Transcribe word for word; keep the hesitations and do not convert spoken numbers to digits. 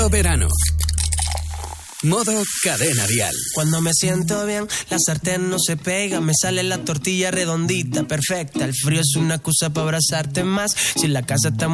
Verano. Modo Cadena Dial. Cuando me siento bien, la sartén no se pega, me sale la tortilla redondita, perfecta. El frío es una excusa para abrazarte más. Si la casa está